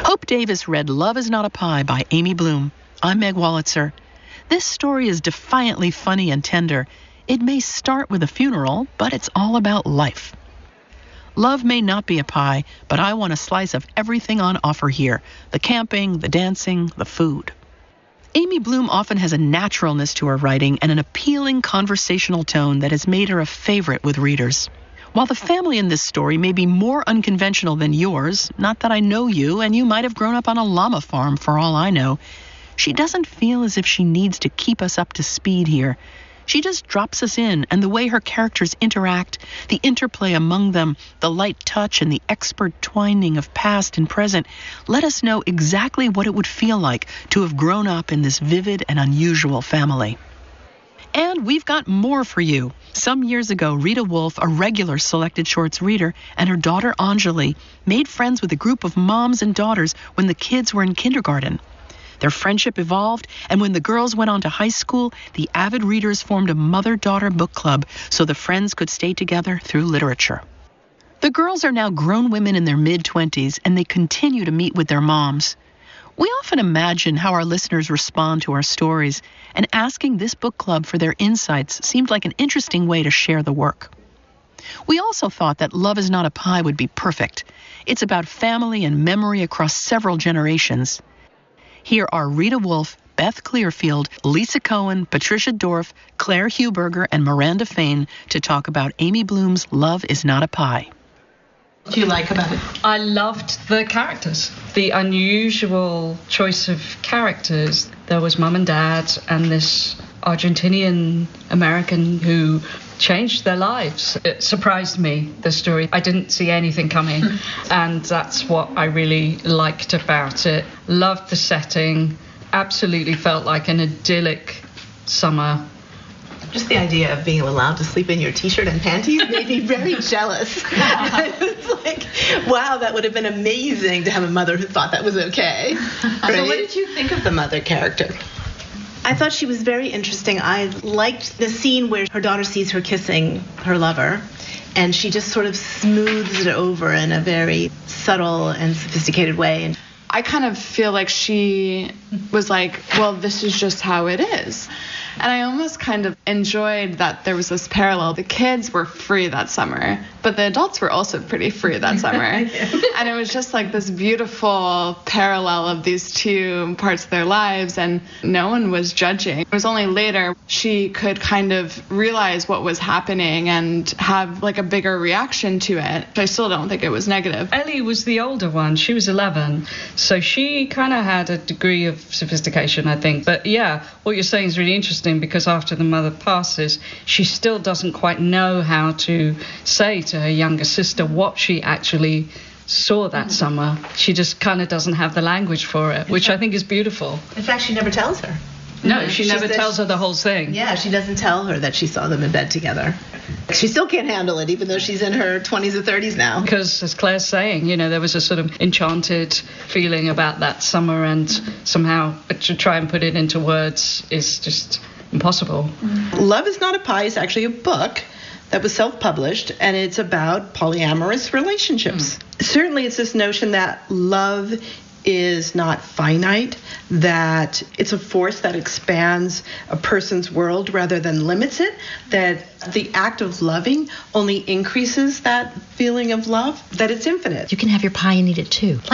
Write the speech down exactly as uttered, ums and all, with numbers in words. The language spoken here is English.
Hope Davis read Love is Not a Pie by Amy Bloom. I'm Meg Wolitzer. This story is defiantly funny and tender. It may start with a funeral, but it's all about life. Love may not be a pie, but I want a slice of everything on offer here. The camping, the dancing, the food. Amy Bloom often has a naturalness to her writing and an appealing conversational tone that has made her a favorite with readers. While the family in this story may be more unconventional than yours, not that I know you, and you might have grown up on a llama farm for all I know, she doesn't feel as if she needs to keep us up to speed here. She just drops us in, and the way her characters interact, the interplay among them, the light touch and the expert twining of past and present, let us know exactly what it would feel like to have grown up in this vivid and unusual family. And we've got more for you. Some years ago, Rita Wolf, a regular Selected Shorts reader, and her daughter Anjali made friends with a group of moms and daughters when the kids were in kindergarten. Their friendship evolved, and when the girls went on to high school, the avid readers formed a mother-daughter book club so the friends could stay together through literature. The girls are now grown women in their mid-twenties, and they continue to meet with their moms. We often imagine how our listeners respond to our stories, and asking this book club for their insights seemed like an interesting way to share the work. We also thought that Love is Not a Pie would be perfect. It's about family and memory across several generations. Here are Rita Wolf, Beth Clearfield, Lisa Cohen, Patricia Dorff, Claire Huberger, and Miranda Fain to talk about Amy Bloom's Love is Not a Pie. What do you like about it? I loved the characters, the unusual choice of characters. There was mum and dad and this Argentinian American who changed their lives. It surprised me, the story. I didn't see anything coming, and that's what I really liked about it. Loved the setting, absolutely felt like an idyllic summer. Just the idea of being allowed to sleep in your t-shirt and panties made me very jealous. It's like, wow, that would have been amazing to have a mother who thought that was okay. Right? So what did you think of the mother character? I thought she was very interesting. I liked the scene where her daughter sees her kissing her lover, and she just sort of smooths it over in a very subtle and sophisticated way. And I kind of feel like she was like, well, this is just how it is. And I almost kind of enjoyed that there was this parallel. The kids were free that summer, but the adults were also pretty free that summer. And it was just like this beautiful parallel of these two parts of their lives, and no one was judging. It was only later she could kind of realize what was happening and have like a bigger reaction to it. I still don't think it was negative. Ellie was the older one. She was eleven. So she kind of had a degree of sophistication, I think. But yeah, what you're saying is really interesting, because after the mother passes, she still doesn't quite know how to say to her younger sister what she actually saw that mm-hmm. summer. She just kind of doesn't have the language for it, which I think is beautiful. In fact, she never tells her. No, she, she never tells her the whole thing. Yeah, she doesn't tell her that she saw them in bed together. She still can't handle it, even though she's in her twenties or thirties now. Because, as Claire's saying, you know, there was a sort of enchanted feeling about that summer, and somehow to try and put it into words is just impossible. Mm-hmm. Love is Not a Pie is actually a book that was self-published, and it's about polyamorous relationships. Mm. Certainly it's this notion that love is not finite, that it's a force that expands a person's world rather than limits it, that the act of loving only increases that feeling of love, that it's infinite. You can have your pie and eat it too.